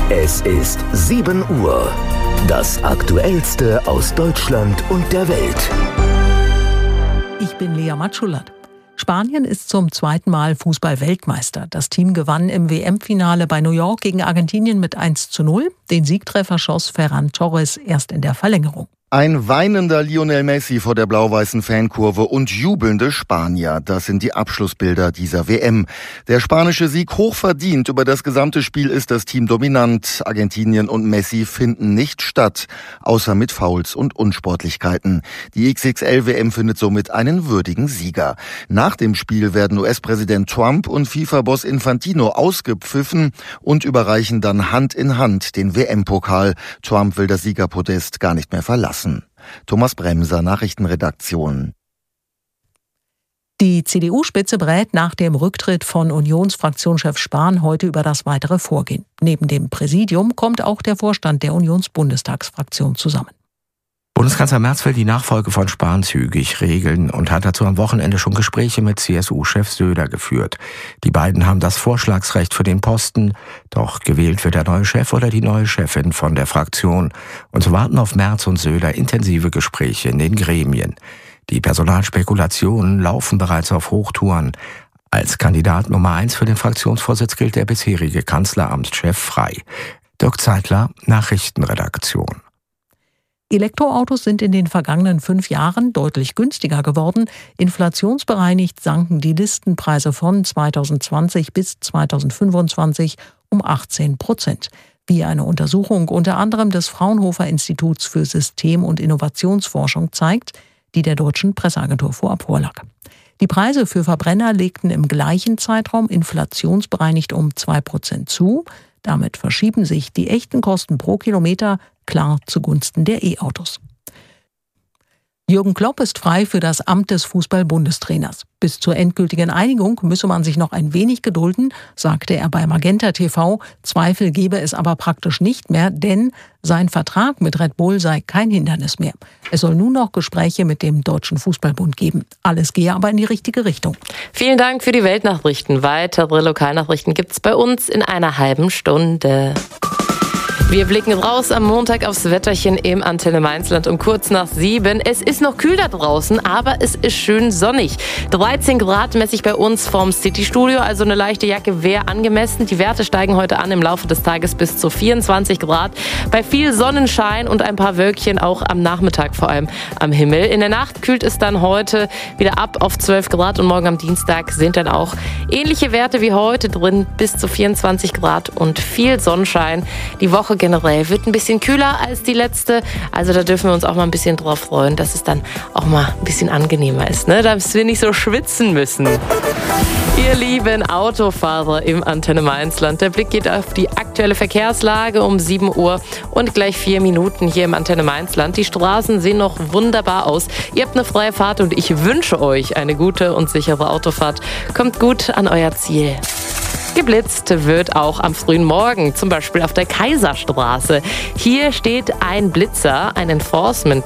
Es ist 7 Uhr. Das Aktuellste aus Deutschland und der Welt. Ich bin Lea Matschulat. Spanien ist zum zweiten Mal Fußball-Weltmeister. Das Team gewann im WM-Finale bei New York gegen Argentinien mit 1:0. Den Siegtreffer schoss Ferran Torres erst in der Verlängerung. Ein weinender Lionel Messi vor der blau-weißen Fankurve und jubelnde Spanier. Das sind die Abschlussbilder dieser WM. Der spanische Sieg hochverdient. Über das gesamte Spiel ist das Team dominant. Argentinien und Messi finden nicht statt, außer mit Fouls und Unsportlichkeiten. Die XXL-WM findet somit einen würdigen Sieger. Nach dem Spiel werden US-Präsident Trump und FIFA-Boss Infantino ausgepfiffen und überreichen dann Hand in Hand den WM-Pokal. Trump will das Siegerpodest gar nicht mehr verlassen. Thomas Bremser, Nachrichtenredaktion. Die CDU-Spitze berät nach dem Rücktritt von Unionsfraktionschef Spahn heute über das weitere Vorgehen. Neben dem Präsidium kommt auch der Vorstand der Unionsbundestagsfraktion zusammen. Bundeskanzler Merz will die Nachfolge von Spahn zügig regeln und hat dazu am Wochenende schon Gespräche mit CSU-Chef Söder geführt. Die beiden haben das Vorschlagsrecht für den Posten, doch gewählt wird der neue Chef oder die neue Chefin von der Fraktion. Und so warten auf Merz und Söder intensive Gespräche in den Gremien. Die Personalspekulationen laufen bereits auf Hochtouren. Als Kandidat Nummer 1 für den Fraktionsvorsitz gilt der bisherige Kanzleramtschef Frey. Dirk Zeitler, Nachrichtenredaktion. Elektroautos sind in den vergangenen 5 Jahren deutlich günstiger geworden. Inflationsbereinigt sanken die Listenpreise von 2020 bis 2025 um 18%. Wie eine Untersuchung unter anderem des Fraunhofer Instituts für System- und Innovationsforschung zeigt, die der Deutschen Presseagentur vorab vorlag. Die Preise für Verbrenner legten im gleichen Zeitraum inflationsbereinigt um 2% zu. Damit verschieben sich die echten Kosten pro Kilometer klar zugunsten der E-Autos. Jürgen Klopp ist frei für das Amt des Fußball-Bundestrainers. Bis zur endgültigen Einigung müsse man sich noch ein wenig gedulden, sagte er bei Magenta TV. Zweifel gebe es aber praktisch nicht mehr, denn sein Vertrag mit Red Bull sei kein Hindernis mehr. Es soll nun noch Gespräche mit dem Deutschen Fußballbund geben. Alles gehe aber in die richtige Richtung. Vielen Dank für die Weltnachrichten. Weitere Lokalnachrichten gibt's bei uns in einer halben Stunde. Wir blicken raus am Montag aufs Wetterchen im Antenne Mainzland um kurz nach 7. Es ist noch kühl da draußen, aber es ist schön sonnig. 13 Grad messe ich bei uns vom City-Studio, also eine leichte Jacke wäre angemessen. Die Werte steigen heute an im Laufe des Tages bis zu 24 Grad. Bei viel Sonnenschein und ein paar Wölkchen auch am Nachmittag vor allem am Himmel. In der Nacht kühlt es dann heute wieder ab auf 12 Grad und morgen am Dienstag sind dann auch ähnliche Werte wie heute drin, bis zu 24 Grad und viel Sonnenschein. Die Woche generell wird ein bisschen kühler als die letzte. Also da dürfen wir uns auch mal ein bisschen drauf freuen, dass es dann auch mal ein bisschen angenehmer ist, ne? Dass wir nicht so schwitzen müssen. Ihr lieben Autofahrer im Antenne Mainzland, der Blick geht auf die aktuelle Verkehrslage um 7 Uhr und gleich 4 Minuten hier im Antenne Mainzland. Die Straßen sehen noch wunderbar aus. Ihr habt eine freie Fahrt und ich wünsche euch eine gute und sichere Autofahrt. Kommt gut an euer Ziel. Geblitzt wird auch am frühen Morgen, zum Beispiel auf der Kaiserstraße. Hier steht ein Blitzer, ein Enforcement